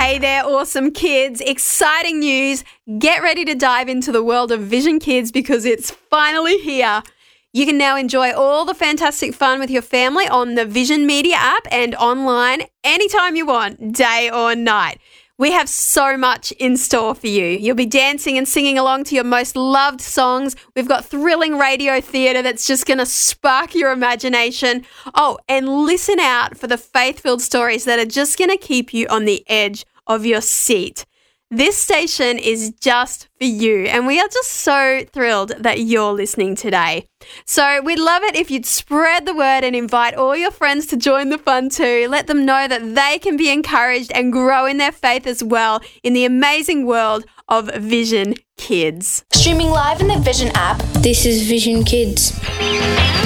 Hey there, awesome kids. Exciting news. Get ready to dive into the world of Vision Kids because it's finally here. You can now enjoy all the fantastic fun with your family on the Vision Media app and online anytime you want, day or night. We have so much in store for you. You'll be dancing and singing along to your most loved songs. We've got thrilling radio theatre that's just going to spark your imagination. Oh, and listen out for the faith-filled stories that are just going to keep you on the edge of your seat. This station is just for you, and we are just so thrilled that you're listening today. So we'd love it if you'd spread the word and invite all your friends to join the fun too. Let them know that they can be encouraged and grow in their faith as well in the amazing world of Vision Kids. Streaming live in the Vision app. This is Vision Kids.